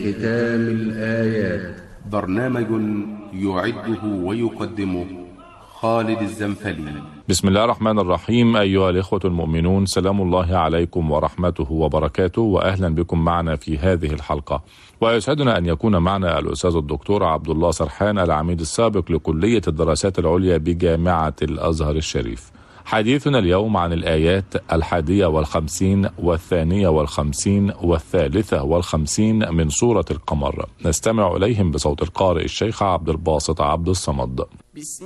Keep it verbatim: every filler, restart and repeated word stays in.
ختام الآيات. برنامج يعده ويقدمه خالد الزنفلي. بسم الله الرحمن الرحيم. أيها الإخوة المؤمنون، سلام الله عليكم ورحمته وبركاته، وأهلا بكم معنا في هذه الحلقة. ويسعدنا أن يكون معنا الأستاذ الدكتور عبد الله سرحان، العميد السابق لكلية الدراسات العليا بجامعة الأزهر الشريف. حديثنا اليوم عن الآيات الحادية والخمسين والثانية والخمسين والثالثة والخمسين من سورة القمر. نستمع إليهم بصوت القارئ الشيخ عبد الباسط عبد الصمد.